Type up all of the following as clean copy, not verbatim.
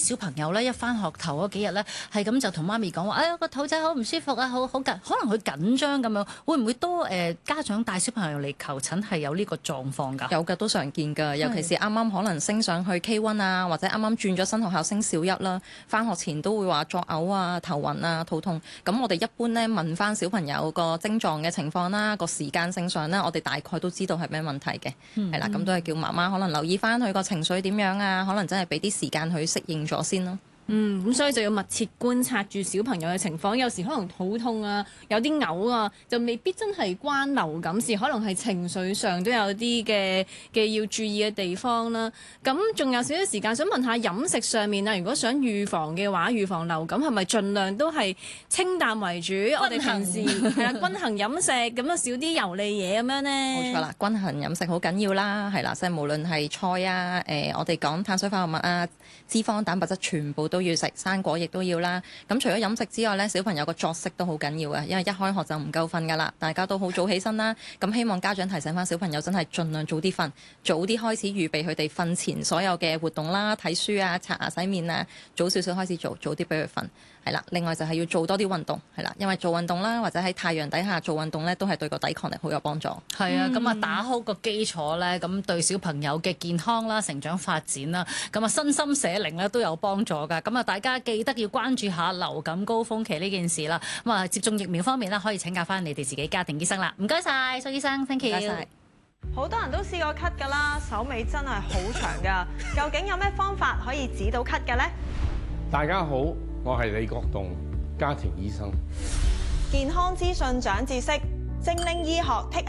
小朋友咧一返學頭嗰幾日咧，係咁就同媽咪講話，哎呀個肚仔好唔舒服啊，好緊，可能佢緊張咁樣，會唔會都家長帶小朋友嚟求診係有呢個狀況㗎？ 有嘅，都常見㗎，尤其是啱啱可能升上去 K1 啊，或者啱啱轉咗新學校升小一啦，返學前都會話作嘔啊、頭暈啊、肚痛。咁我哋一般咧問翻小朋友個症狀嘅情況啦，個時間性上咧，我哋大概都知道係咩問題嘅，係啦，咁都係叫媽媽可能留意翻佢個情緒點樣啊，可能真係俾啲時間去適應咗先咯。 咁所以就要密切觀察住小朋友嘅情況，有時可能肚痛啊，有啲嘔啊，就未必真係關流感事，可能係情緒上都有啲嘅要注意嘅地方啦。咁仲有少少時間，想問下飲食上面啊，如果想預防嘅話，預防流感係咪盡量都係清淡為主？我哋平時係啦，均衡飲食咁啊，少啲油膩嘢咁樣呢？ 冇錯啦，均衡飲食好緊要啦，係啦，即係無論係菜啊，我哋講碳水化合物啊、脂肪、蛋白質全部都要食，生果亦都要啦。咁除咗飲食之外呢，小朋友個作息都好緊要嘅，因為一開學就唔夠瞓噶啦，大家都好早起身啦。咁希望家長提醒翻小朋友，真係盡量早啲瞓，早啲開始預備佢哋瞓前所有嘅活動啦，睇書啊、刷牙、洗面啊，早少少開始做，早啲俾佢瞓。係啦，另外就係要做多啲運動，係啦，因為做運動啦，或者喺太陽底下做運動呢，都係對個抵抗力好有幫助。 係啊，咁啊打好個基礎咧，咁對小朋友嘅健康啦、成長發展啦，咁啊身心社靈咧都有幫助㗎。咁啊，大家記得要關注下流感高峰期呢件事啦。咁啊，接種疫苗方面咧，可以請教翻你哋自己家庭醫生啦。唔該晒，蘇醫生 ，thank you。 唔該晒。 好多人都試過咳㗎啦，手尾真係好長㗎。究竟有咩方法可以止到咳嘅呢？ 大家好，我係李國棟，家庭醫生。 健康資訊長知識，精靈醫學 take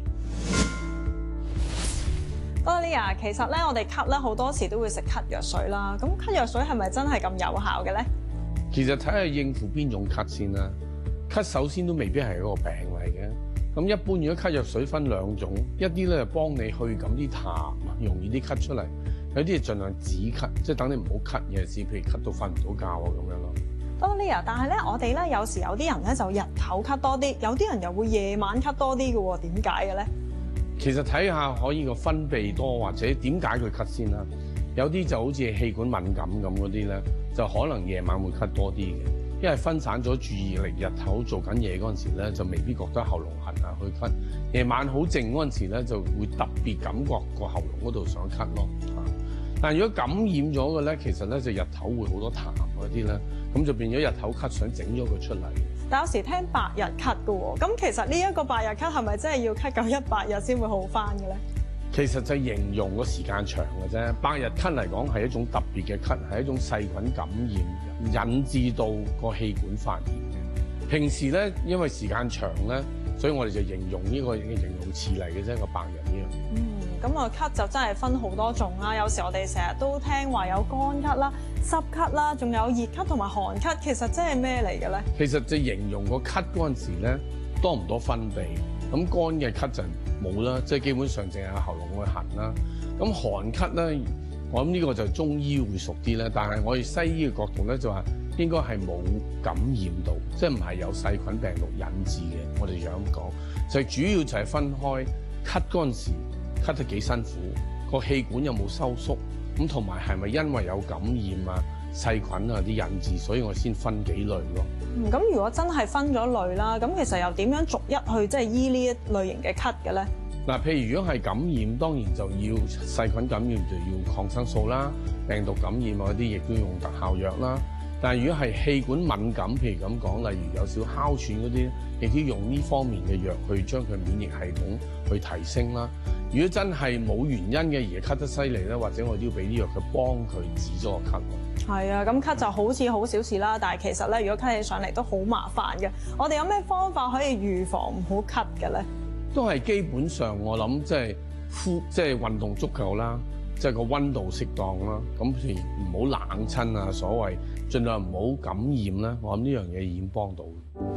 away。Olivia，其實咧我哋咳咧好多時都會食咳藥水啦。咁咳藥水係咪真係咁有效嘅咧？ 其實睇下應付邊種咳先啦。咳首先都未必係一個病嚟嘅。咁一般如果咳藥水分兩種，一啲咧就幫你去咁啲痰，容易啲咳出嚟；有啲係盡量止咳，即係等你唔好咳嘅事，譬如咳到瞓唔到覺啊咁樣咯。 Olivia，但係咧我哋咧有時有啲人咧就日頭咳多啲，有啲人又會夜晚咳多啲嘅喎，點解嘅咧？ 其實睇下可以個分泌多或者點解佢咳先啦。有啲就好似氣管敏感咁嗰啲咧，就可能夜晚會咳多啲嘅，因為分散咗注意力，日頭做緊嘢嗰陣時咧就未必覺得喉嚨痕啊去咳，夜晚好靜嗰陣時咧就會特別感覺個喉嚨嗰度想咳咯。但係如果感染咗嘅咧，其實咧就日頭會好多痰嗰啲咧，咁就變咗日頭咳想整咗佢出嚟。 但有時聽百日咳嘅喎，咁其實呢一個百日咳係咪真係要咳夠100日先會好翻嘅咧？ 其實就形容個時間長嘅啫。百日咳嚟講係一種特別嘅咳，係一種細菌感染引致到個氣管發炎嘅。平時咧因為時間長咧，所以我哋就形容呢個形容詞嚟嘅啫，個百日呢樣。 咁啊咳就真係分好多種啦。有時我哋成日都聽話有乾咳啦、濕咳啦，仲有熱咳同埋寒咳，其實真係咩嚟嘅咧？ 其實就形容個咳嗰陣時咧，多唔多分泌？咁乾嘅咳就冇啦，即係基本上淨係喉嚨會痕啦。咁寒咳咧，我諗呢個就中醫會熟啲咧。但係我哋西醫嘅角度咧就話應該係冇感染到，即係唔係有細菌病毒引致嘅。我哋就咁講，就主要就係分開咳嗰陣時。咳得幾辛苦，個氣管有冇收縮，咁同埋係咪因為有感染啊、細菌啊啲引致，所以我先分幾類咯。 咁如果真係分咗類啦，咁其實又點樣逐一去即係醫呢一類型嘅咳嘅咧？ 嗱，譬如如果係感染，當然就要細菌感染就要抗生素啦，病毒感染嗰啲亦都用特效藥啦。但係如果係氣管敏感，譬如咁講，例如有少哮喘嗰啲，亦都用呢方面嘅藥去將佢免疫系統去提升啦。如果真係冇原因嘅而咳得犀利咧，或者我都要俾啲藥佢幫佢止咗個咳。 係啊，咁咳就好似好小事啦，但係其實咧，如果咳起上嚟都好麻煩嘅。我哋有咩方法可以預防唔好咳嘅咧？ 都係基本上我諗即係運動足夠啦，即係個溫度適當啦。咁譬如唔好冷親啊，所謂盡量唔好感染啦。我諗呢樣嘢已經幫到。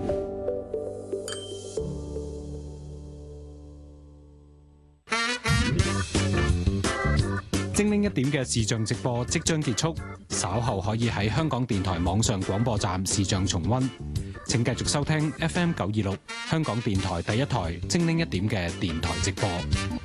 精靈一點嘅視像直播即將結束，稍後可以喺香港電台網上廣播站視像重溫。請繼續收聽 FM 926香港電台第一台精靈一點嘅電台直播。